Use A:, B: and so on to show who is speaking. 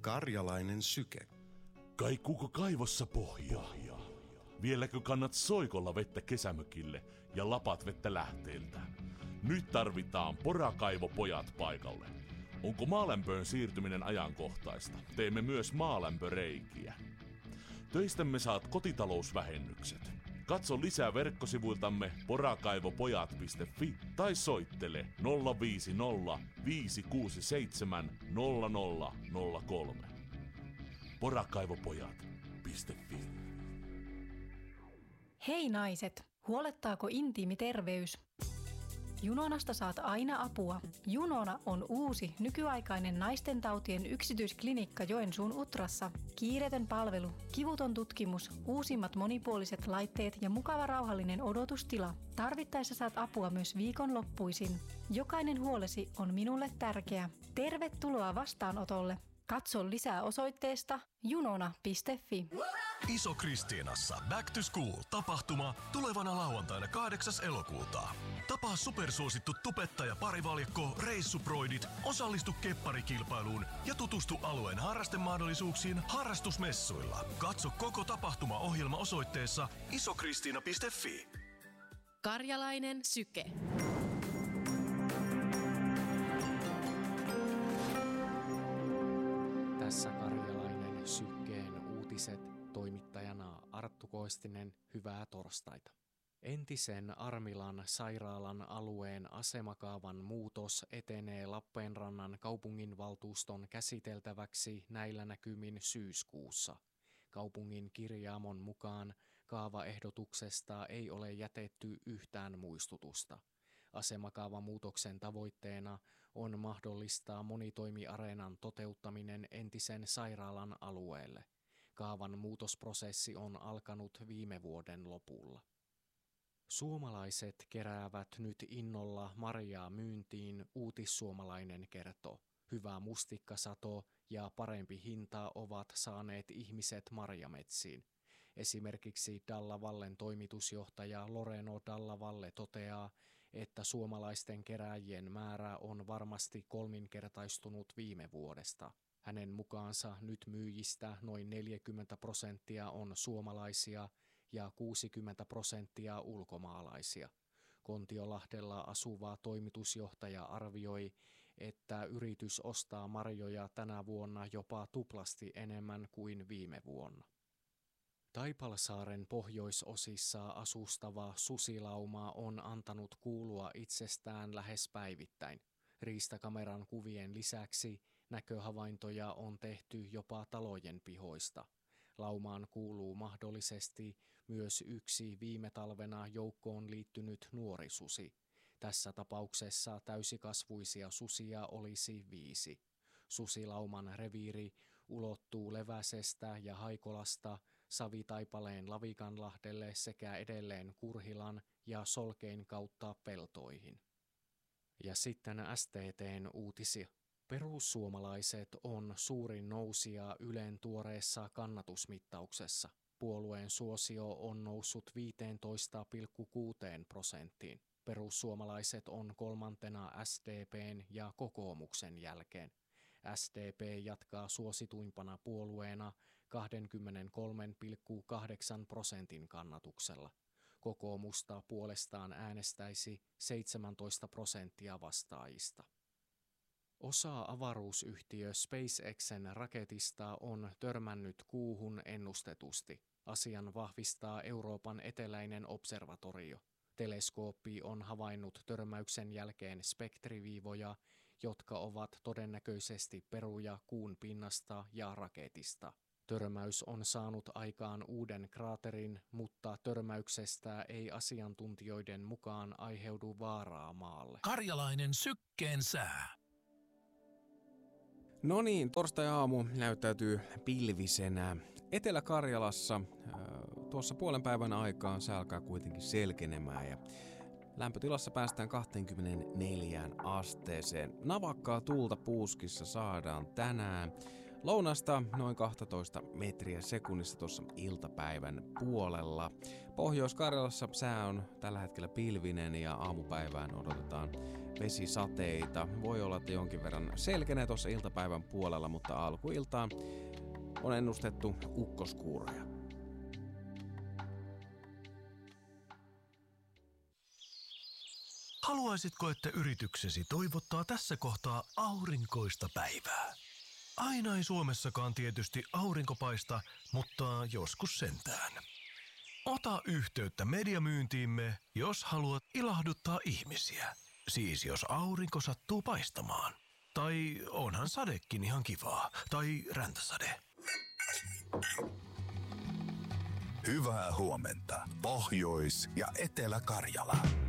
A: Karjalainen syke.
B: Kaikuuko kaivossa pohjaa? Vieläkö kannat soikolla vettä kesämökille ja lapat vettä lähteeltä? Nyt tarvitaan porakaivopojat paikalle. Onko maalämpöön siirtyminen ajankohtaista? Teemme myös maalämpöreikiä. Töistämme saat kotitalousvähennykset. Katso lisää verkkosivuiltamme porakaivopojat.fi tai soittele 050 567 0003. Porakaivopojat.fi.
C: Hei naiset, huolettaako intiimi terveys? Junonasta saat aina apua. Junona on uusi, nykyaikainen naistentautien yksityisklinikka Joensuun Utrassa. Kiireetön palvelu, kivuton tutkimus, uusimmat monipuoliset laitteet ja mukava rauhallinen odotustila. Tarvittaessa saat apua myös viikonloppuisin. Jokainen huolesi on minulle tärkeä. Tervetuloa vastaanotolle. Katso lisää osoitteesta junona.fi.
D: Iso Kristiinassa Back to School-tapahtuma tulevana lauantaina 8. elokuuta. Tapaa supersuosittu tubettaja parivaljakko Reissuproidit, osallistu kepparikilpailuun ja tutustu alueen harrastemahdollisuuksiin harrastusmessuilla. Katso koko tapahtumaohjelma osoitteessa isokristiina.fi.
E: Karjalainen syke.
F: Tässä Karjalainen sykkeen uutiset, toimittajana Arttu Koistinen, hyvää torstaita. Entisen Armilan sairaalan alueen asemakaavan muutos etenee Lappeenrannan kaupunginvaltuuston käsiteltäväksi näillä näkymin syyskuussa. Kaupungin kirjaamon mukaan kaavaehdotuksesta ei ole jätetty yhtään muistutusta. Asemakaavamuutoksen tavoitteena on mahdollistaa monitoimiareenan toteuttaminen entisen sairaalan alueelle. Kaavan muutosprosessi on alkanut viime vuoden lopulla. Suomalaiset keräävät nyt innolla marjaa myyntiin, Uutissuomalainen kertoo. Hyvä mustikkasato ja parempi hinta ovat saaneet ihmiset marjametsiin. Esimerkiksi Dallavallen toimitusjohtaja Loreno Dallavalle toteaa, että suomalaisten kerääjien määrä on varmasti kolminkertaistunut viime vuodesta. Hänen mukaansa nyt myyjistä noin 40% on suomalaisia ja 60% ulkomaalaisia. Kontiolahdella asuva toimitusjohtaja arvioi, että yritys ostaa marjoja tänä vuonna jopa tuplasti enemmän kuin viime vuonna. Taipalsaaren pohjoisosissa asustava susilauma on antanut kuulua itsestään lähes päivittäin. Riistakameran kuvien lisäksi näköhavaintoja on tehty jopa talojen pihoista. Laumaan kuuluu mahdollisesti myös yksi viime talvena joukkoon liittynyt nuori susi. Tässä tapauksessa täysikasvuisia susia olisi 5. Susilauman reviiri ulottuu Leväsestä ja Haikolasta Savitaipaleen Lavikanlahdelle sekä edelleen Kurhilan ja Solkein kautta peltoihin. Ja sitten STT:n uutisia. Perussuomalaiset on suurin nousija Ylen tuoreessa kannatusmittauksessa. Puolueen suosio on noussut 15,6%. Perussuomalaiset on kolmantena SDP:n ja kokoomuksen jälkeen. SDP jatkaa suosituimpana puolueena 23,8% kannatuksella. Kokoomusta puolestaan äänestäisi 17% vastaajista. Osa avaruusyhtiö SpaceXen raketista on törmännyt kuuhun ennustetusti. Asian vahvistaa Euroopan eteläinen observatorio. Teleskooppi on havainnut törmäyksen jälkeen spektriviivoja, jotka ovat todennäköisesti peruja kuun pinnasta ja raketista. Törmäys on saanut aikaan uuden kraaterin, mutta törmäyksestä ei asiantuntijoiden mukaan aiheudu vaaraa maalle.
D: Karjalainen sykkeen sää.
G: No niin, torstai-aamu näyttäytyy pilvisenä. Etelä-Karjalassa tuossa puolen päivän aikaan se alkaa kuitenkin selkenemään ja lämpötilassa päästään 24 asteeseen. Navakkaa tuulta puuskissa saadaan tänään. Lounasta noin 12 metriä sekunnissa tuossa iltapäivän puolella. Pohjois-Karjalassa sää on tällä hetkellä pilvinen ja aamupäivään odotetaan vesisateita. Voi olla, että jonkin verran selkenee tuossa iltapäivän puolella, mutta alkuiltaan on ennustettu ukkoskuuroja.
D: Haluaisitko, että yrityksesi toivottaa tässä kohtaa aurinkoista päivää? Aina ei Suomessakaan tietysti aurinko paista, mutta joskus sentään. Ota yhteyttä mediamyyntiimme, jos haluat ilahduttaa ihmisiä. Siis jos aurinko sattuu paistamaan. Tai onhan sadekin ihan kivaa. Tai räntäsade.
A: Hyvää huomenta, Pohjois- ja Etelä-Karjala.